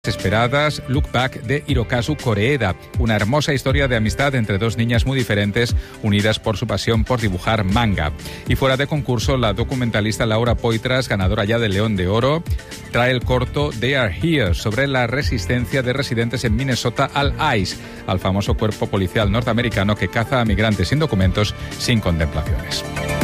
Esperadas, Look Back de Hirokazu Koreeda, una hermosa historia de amistad entre dos niñas muy diferentes unidas por su pasión por dibujar manga. Y fuera de concurso, la documentalista Laura Poitras, ganadora ya del León de Oro, trae el corto They Are Here sobre la resistencia de residentes en Minnesota al ICE, al famoso cuerpo policial norteamericano que caza a migrantes sin documentos sin contemplaciones.